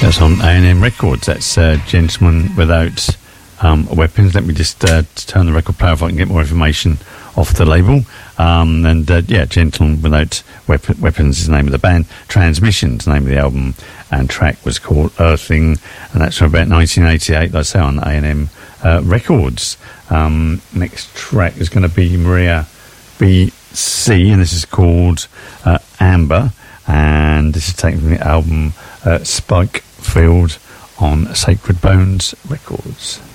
That's on A&M Records. That's Gentleman Without Weapons. Let me just turn the record player if I can get more information off the label. Gentleman Without Weapons is the name of the band. Transmission's the name of the album, and track was called Earthing, and that's from about 1988, like I say, on A&M Records. Next track is going to be Maria B.C., and this is called Amber, and this is taken from the album Spikefield on Sacred Bones Records.